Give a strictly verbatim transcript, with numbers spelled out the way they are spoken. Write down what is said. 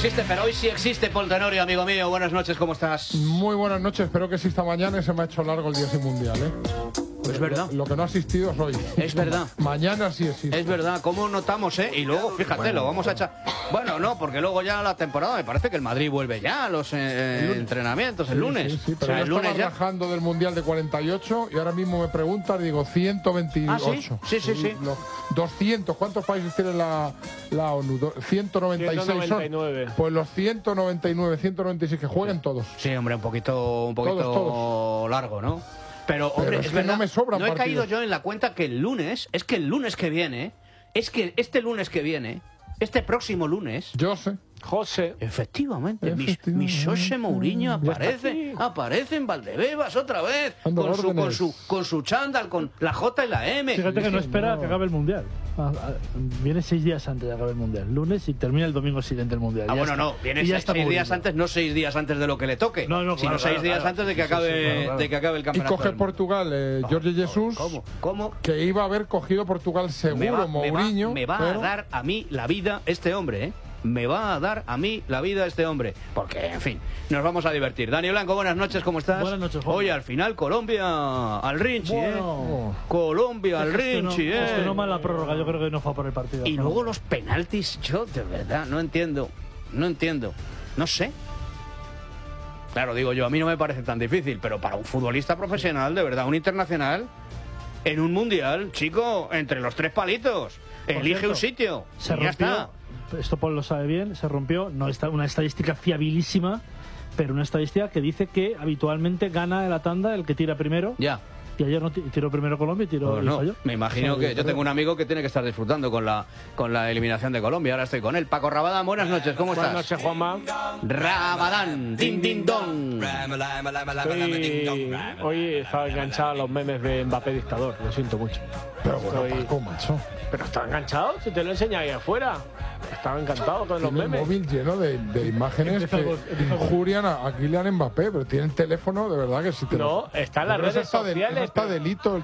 existe, pero hoy sí existe, Paul Tenorio, amigo mío. Buenas noches, ¿cómo estás? Muy buenas noches, espero que exista mañana y se me ha hecho largo el día sin mundial, ¿eh? Es verdad. Lo que no ha asistido es hoy. Es verdad. Mañana sí existe. Es verdad, ¿cómo notamos, eh? Y luego, fíjate, bueno, lo vamos a echar... Bueno, no, porque luego ya la temporada, me parece que el Madrid vuelve ya a los eh, el entrenamientos el sí, lunes. Sí, sí, pero o sea, yo el lunes ya... rajando del mundial de cuarenta y ocho y ahora mismo me preguntan, digo, ciento veintiocho. ¿Ah, sí? Sí, sí, sí. Los doscientos, ¿cuántos países tiene la, la ONU? ciento noventa y seis ciento noventa y nueve. Son. Pues los ciento noventa y nueve, ciento noventa y seis, que jueguen todos. Sí, hombre, un poquito, un poquito todos, todos. largo, ¿no? Pero, hombre, Pero es, es que verdad, no me sobran no he partidos. caído yo en la cuenta que el lunes, es que el lunes que viene, es que este lunes que viene, este próximo lunes... Yo sé. José. Efectivamente, Efectivamente. mi, mi José Mourinho aparece, aparece en Valdebebas otra vez, con su, con, su, con su chándal, con la J y la M. Fíjate que no espera no. que acabe el Mundial. Ah, ah, viene seis días antes de acabar el Mundial. Lunes y termina el domingo siguiente el Mundial. Ah, ya bueno, está. no, viene Y ya seis, está seis días Mourinho. antes, no seis días antes de lo que le toque, no, no, sino claro, seis claro, días claro. antes de que Sí, sí, acabe, sí, claro, claro. de que acabe el Y campeonato. coge Portugal, eh, Jorge Jesús, ¿Cómo? ¿Cómo? que iba a haber cogido Portugal seguro, Me va, me va- Mourinho. me va pero... a dar a mí la vida este hombre, ¿eh? Me va a dar a mí la vida este hombre. Porque, en fin, nos vamos a divertir. Dani Blanco, buenas noches, ¿cómo estás? Buenas noches, Juan. Oye, al final Colombia al Rinchi, Bueno. ¿eh? Colombia al Gestionó- Rinchi, ¿eh? gestionó mal la prórroga, yo creo que no fue a por el partido. Y ¿no? luego los penaltis, yo de verdad no entiendo. No entiendo. No sé. Claro, digo yo, a mí no me parece tan difícil, pero para un futbolista profesional, de verdad, un internacional, en un mundial, chico, entre los tres palitos, Por elige cierto, un sitio. Se y ya rompió, está. esto Paul lo sabe bien, se rompió, no está una estadística fiabilísima, pero una estadística que dice que habitualmente gana en la tanda el que tira primero. Ya. Y ayer no ti- tiró primero Colombia y tiró Pues y no, falló. me imagino O sea, que yo creo- tengo un amigo que tiene que estar disfrutando con la con la eliminación de Colombia. Ahora estoy con él. Paco Rabadán, buenas noches, ¿cómo Buenas estás? noches, Juanma. Rabadán, din din don. Hoy, hoy estaba enganchado a los memes de Mbappé dictador, lo siento mucho. Pero bueno, Estoy- Paco, macho. Pero estaba enganchado, si te lo enseñé ahí afuera. Estaba encantado con los Tiene el memes. móvil lleno de, de imágenes Empieza que con- empieza con- injurian a, a Kylian Mbappé, pero tiene el teléfono, de verdad que si te No, lo- está en las Pero eso redes está de- sociales, eso está pero- delito,